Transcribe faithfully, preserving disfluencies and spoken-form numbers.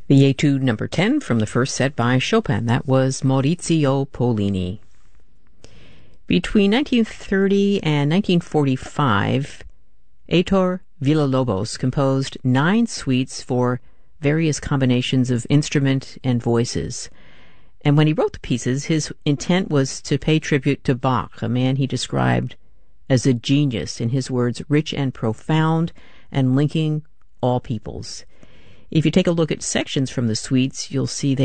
The Etude number ten from the first set by Chopin. That was Maurizio Pollini. Between nineteen thirty and nineteen forty-five, Heitor Villa-Lobos composed nine suites for various combinations of instrument and voices. And when he wrote the pieces, his intent was to pay tribute to Bach, a man he described as a genius, in his words, rich and profound and linking all peoples. If you take a look at sections from the suites, you'll see they